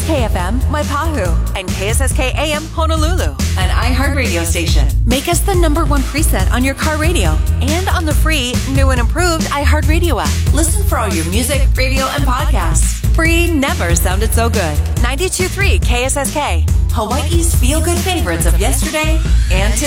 KSSK FM, Waipahu, and KSSK AM, Honolulu, an iHeartRadio station. Make us the #1 preset on your car radio and on the free, new and improved iHeartRadio app. Listen for all your music, radio, and podcasts. Free never sounded so good. 92.3 KSSK, Hawaii's feel-good favorites of yesterday and today.